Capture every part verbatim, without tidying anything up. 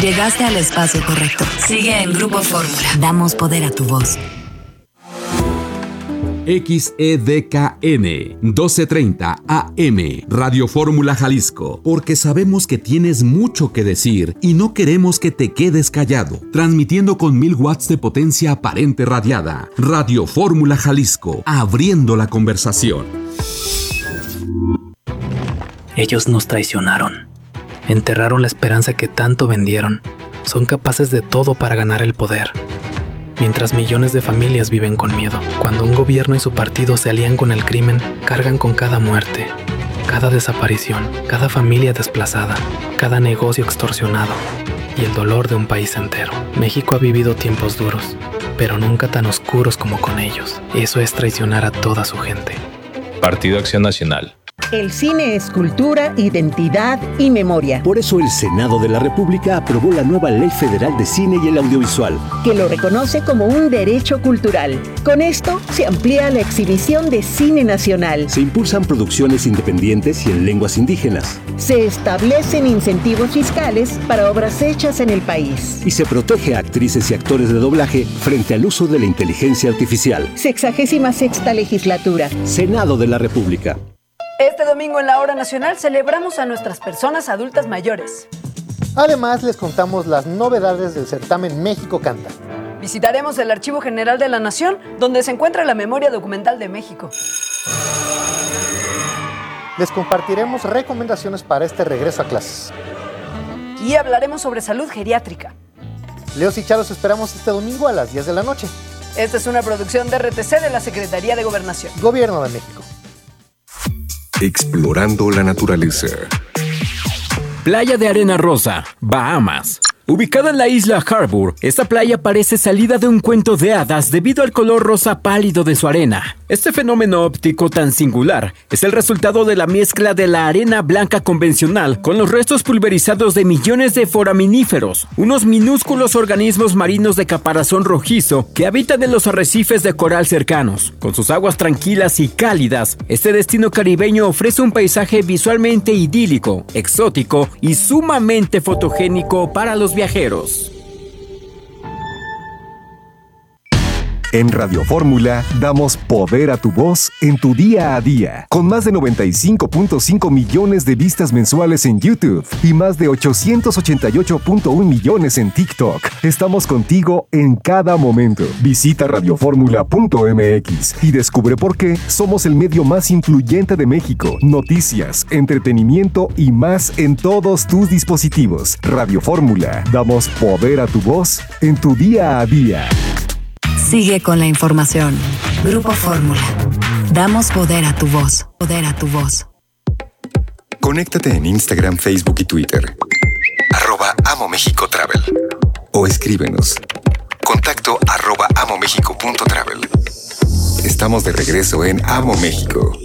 Llegaste al espacio correcto. Sigue en Grupo Fórmula. Damos poder a tu voz. X E D K N doce treinta A M Radio Fórmula Jalisco, porque sabemos que tienes mucho que decir y no queremos que te quedes callado. Transmitiendo con mil watts de potencia aparente radiada. Radio Fórmula Jalisco, abriendo la conversación. Ellos nos traicionaron. Enterraron la esperanza que tanto vendieron. Son capaces de todo para ganar el poder. Mientras millones de familias viven con miedo, cuando un gobierno y su partido se alían con el crimen, cargan con cada muerte, cada desaparición, cada familia desplazada, cada negocio extorsionado y el dolor de un país entero. México ha vivido tiempos duros, pero nunca tan oscuros como con ellos. Eso es traicionar a toda su gente. Partido Acción Nacional. El cine es cultura, identidad y memoria. Por eso el Senado de la República aprobó la nueva Ley Federal de Cine y el Audiovisual, que lo reconoce como un derecho cultural. Con esto se amplía la exhibición de cine nacional. Se impulsan producciones independientes y en lenguas indígenas. Se establecen incentivos fiscales para obras hechas en el país. Y se protege a actrices y actores de doblaje frente al uso de la inteligencia artificial. Sexagésima sexta legislatura. Senado de la República. Este domingo en la Hora Nacional celebramos a nuestras personas adultas mayores. Además, les contamos las novedades del certamen México Canta. Visitaremos el Archivo General de la Nación, donde se encuentra la memoria documental de México. Les compartiremos recomendaciones para este regreso a clases. Y hablaremos sobre salud geriátrica. Leos y Charos esperamos este domingo a las diez de la noche. Esta es una producción de R T C de la Secretaría de Gobernación. Gobierno de México. Explorando la naturaleza. Playa de Arena Rosa, Bahamas. Ubicada en la isla Harbour, esta playa parece salida de un cuento de hadas debido al color rosa pálido de su arena. Este fenómeno óptico tan singular es el resultado de la mezcla de la arena blanca convencional con los restos pulverizados de millones de foraminíferos, unos minúsculos organismos marinos de caparazón rojizo que habitan en los arrecifes de coral cercanos. Con sus aguas tranquilas y cálidas, este destino caribeño ofrece un paisaje visualmente idílico, exótico y sumamente fotogénico para los viajeros. En Radio Fórmula damos poder a tu voz en tu día a día. Con más de noventa y cinco punto cinco millones de vistas mensuales en YouTube y más de ochocientos ochenta y ocho punto uno millones en TikTok. Estamos contigo en cada momento. Visita radio fórmula punto m x y descubre por qué somos el medio más influyente de México. Noticias, entretenimiento y más en todos tus dispositivos. Radio Fórmula. Damos poder a tu voz en tu día a día. Sigue con la información. Grupo Fórmula. Damos poder a tu voz. Poder a tu voz. Conéctate en Instagram, Facebook y Twitter. Arroba Amo México Travel. O escríbenos. Contacto arroba amomexico punto travel. Estamos de regreso en Amo México.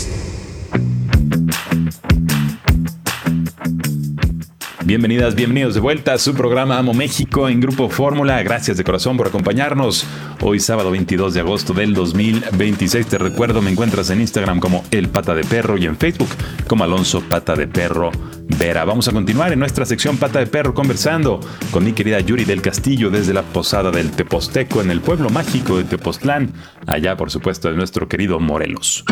Bienvenidas, bienvenidos de vuelta a su programa Amo México en Grupo Fórmula. Gracias de corazón por acompañarnos. Hoy sábado veintidós de agosto del dos mil veintiséis. Te recuerdo, me encuentras en Instagram como El Pata de Perro y en Facebook como Alonso Pata de Perro Vera. Vamos a continuar en nuestra sección Pata de Perro conversando con mi querida Yuri del Castillo desde la posada del Teposteco en el pueblo mágico de Tepoztlán, allá por supuesto de nuestro querido Morelos.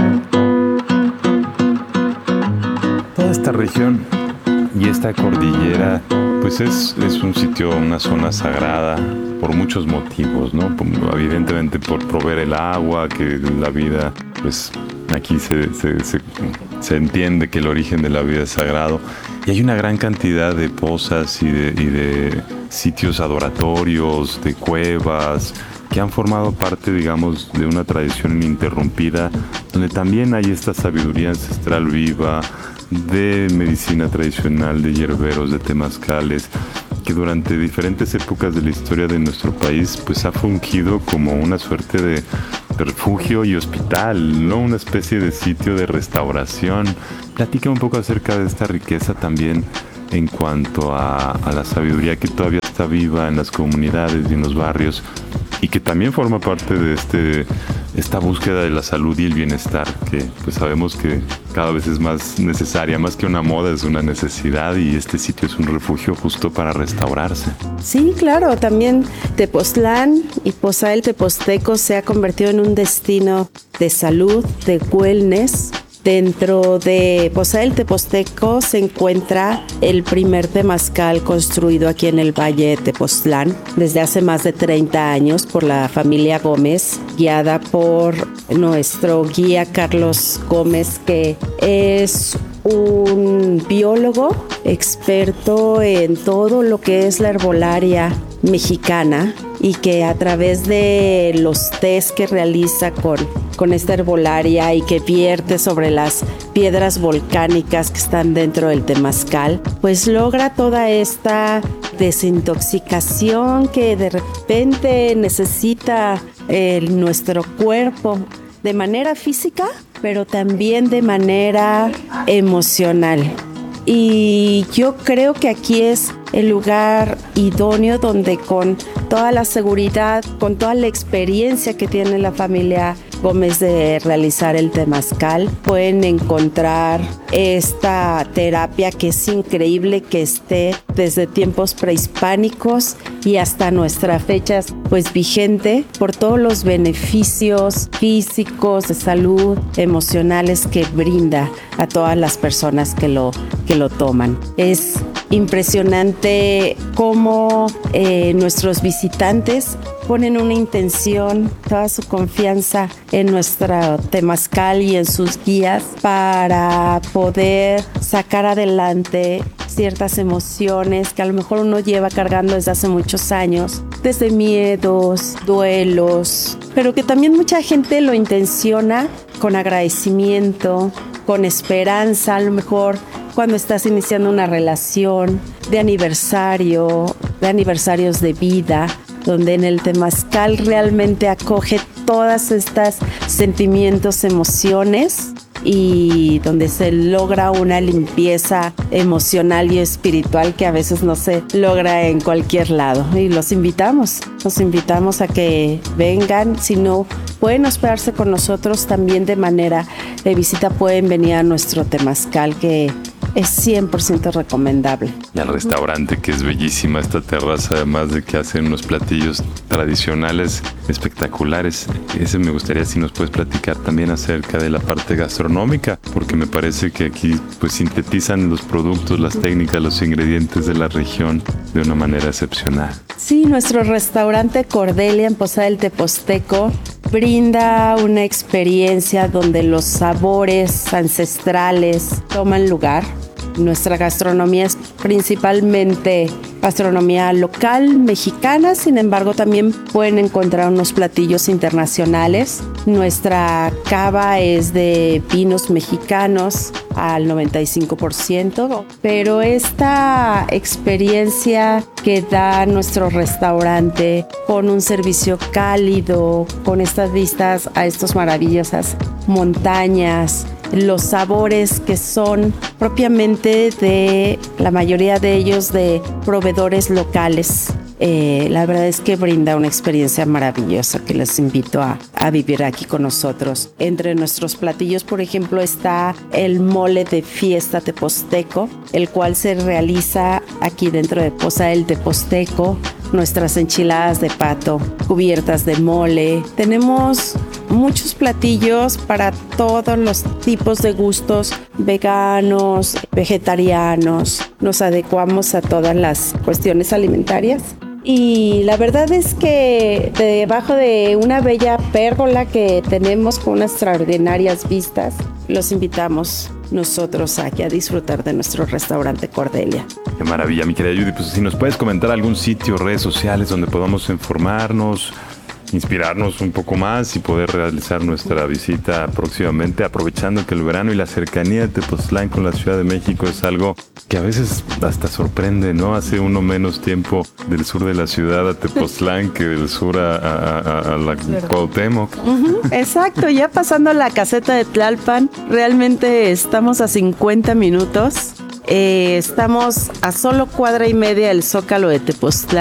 Toda esta región y esta cordillera, pues es, es un sitio, una zona sagrada por muchos motivos, ¿no? Evidentemente por proveer el agua, que la vida, pues aquí se, se, se, se entiende que el origen de la vida es sagrado. Y hay una gran cantidad de pozas y de, y de sitios adoratorios, de cuevas, que han formado parte, digamos, de una tradición ininterrumpida, donde también hay esta sabiduría ancestral viva, de medicina tradicional, de hierberos, de temazcales, que durante diferentes épocas de la historia de nuestro país pues ha fungido como una suerte de, de refugio y hospital, ¿no? Una especie de sitio de restauración. Platica un poco acerca de esta riqueza también en cuanto a, a la sabiduría que todavía está viva en las comunidades y en los barrios y que también forma parte de este esta búsqueda de la salud y el bienestar, que pues sabemos que cada vez es más necesaria, más que una moda, es una necesidad, y este sitio es un refugio justo para restaurarse. Sí, claro, también Tepoztlán y Posada del Teposteco se ha convertido en un destino de salud, de wellness. Dentro de Posada del Teposteco se encuentra el primer temazcal construido aquí en el Valle de Tepoztlán desde hace más de treinta años por la familia Gómez, guiada por nuestro guía Carlos Gómez, que es un biólogo experto en todo lo que es la herbolaria mexicana, y que a través de los test que realiza con, con esta herbolaria y que vierte sobre las piedras volcánicas que están dentro del temazcal, pues logra toda esta desintoxicación que de repente necesita eh, nuestro cuerpo de manera física, pero también de manera emocional. Y yo creo que aquí es el lugar idóneo donde con toda la seguridad, con toda la experiencia que tiene la familia Gómez de realizar el temazcal, pueden encontrar esta terapia que es increíble que esté desde tiempos prehispánicos y hasta nuestra fecha pues vigente por todos los beneficios físicos, de salud, emocionales que brinda a todas las personas que lo, que lo toman. Es impresionante cómo eh, nuestros visitantes ponen una intención, toda su confianza en nuestro temazcal y en sus guías para poder sacar adelante ciertas emociones que a lo mejor uno lleva cargando desde hace muchos años, desde miedos, duelos, pero que también mucha gente lo intenciona con agradecimiento, con esperanza, a lo mejor cuando estás iniciando una relación de aniversario, de aniversarios de vida, donde en el temazcal realmente acoge todas estas sentimientos, emociones, y donde se logra una limpieza emocional y espiritual que a veces no se logra en cualquier lado. Y los invitamos, los invitamos a que vengan. Si no pueden hospedarse con nosotros, también de manera de visita pueden venir a nuestro temazcal, que es cien por ciento recomendable. Y al restaurante, que es bellísima esta terraza, además de que hacen unos platillos tradicionales espectaculares. Ese me gustaría si nos puedes platicar también acerca de la parte gastronómica, porque me parece que aquí pues sintetizan los productos, las técnicas, los ingredientes de la región de una manera excepcional. Sí, nuestro restaurante Cordelia en Posada del Teposteco brinda una experiencia donde los sabores ancestrales toman lugar. Nuestra gastronomía es principalmente gastronomía local, mexicana, sin embargo también pueden encontrar unos platillos internacionales. Nuestra cava es de vinos mexicanos al noventa y cinco por ciento, pero esta experiencia que da nuestro restaurante con un servicio cálido, con estas vistas a estas maravillosas montañas, los sabores que son propiamente de la mayoría de ellos de proveedores locales. Eh, la verdad es que brinda una experiencia maravillosa que les invito a, a vivir aquí con nosotros. Entre nuestros platillos, por ejemplo, está el mole de fiesta teposteco, el cual se realiza aquí dentro de Posada del Teposteco. Nuestras enchiladas de pato cubiertas de mole. Tenemos muchos platillos para todos los tipos de gustos, veganos, vegetarianos. Nos adecuamos a todas las cuestiones alimentarias. Y la verdad es que debajo de una bella pérgola que tenemos con unas extraordinarias vistas, los invitamos nosotros aquí a disfrutar de nuestro restaurante Cordelia. Qué maravilla, mi querida Judy. Pues si nos puedes comentar algún sitio, redes sociales donde podamos informarnos, inspirarnos un poco más y poder realizar nuestra visita próximamente, aprovechando que el verano y la cercanía de Tepoztlán con la Ciudad de México es algo que a veces hasta sorprende, ¿no? Hace uno menos tiempo del sur de la ciudad a Tepoztlán que del sur a, a, a, a la Cuauhtémoc. Uh-huh, exacto, ya pasando la caseta de Tlalpan, realmente estamos a cincuenta minutos. Eh, estamos a solo cuadra y media del Zócalo de Tepoztlán.